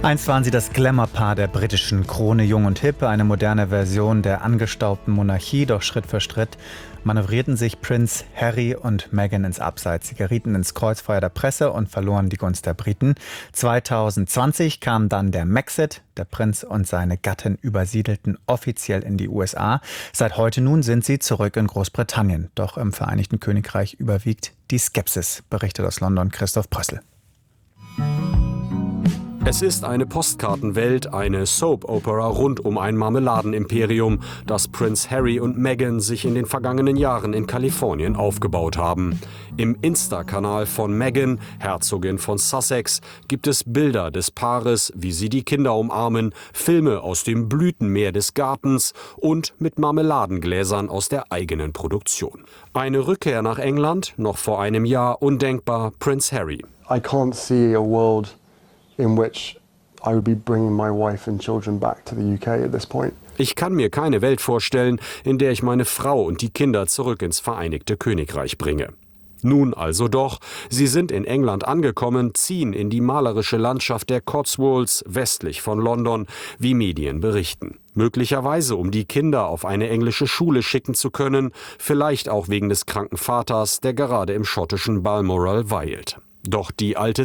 Einst waren sie das Glamour-Paar der britischen Krone, jung und hip, eine moderne Version der angestaubten Monarchie, doch Schritt für Schritt manövrierten sich Prinz Harry und Meghan ins Abseits. Sie gerieten ins Kreuzfeuer der Presse und verloren die Gunst der Briten. 2020 kam dann der Maxit. Der Prinz und seine Gattin übersiedelten offiziell in die USA. Seit heute nun sind sie zurück in Großbritannien. Doch im Vereinigten Königreich überwiegt die Skepsis, berichtet aus London Christoph Prössl. Es ist eine Postkartenwelt, eine Soap-Opera rund um ein Marmeladenimperium, das Prinz Harry und Meghan sich in den vergangenen Jahren in Kalifornien aufgebaut haben. Im Insta-Kanal von Meghan, Herzogin von Sussex, gibt es Bilder des Paares, wie sie die Kinder umarmen, Filme aus dem Blütenmeer des Gartens und mit Marmeladengläsern aus der eigenen Produktion. Eine Rückkehr nach England, noch vor einem Jahr undenkbar, Prinz Harry. I can't see a world in which I would be bringing my wife and children back to the UK at this point. Ich kann mir keine Welt vorstellen, in der ich meine Frau und die Kinder zurück ins Vereinigte Königreich bringe. Nun also doch, sie sind in England angekommen, ziehen in die malerische Landschaft der Cotswolds westlich von London, wie Medien berichten. Möglicherweise, um die Kinder auf eine englische Schule schicken zu können, vielleicht auch wegen des kranken Vaters, der gerade im schottischen Balmoral weilt. Doch die alte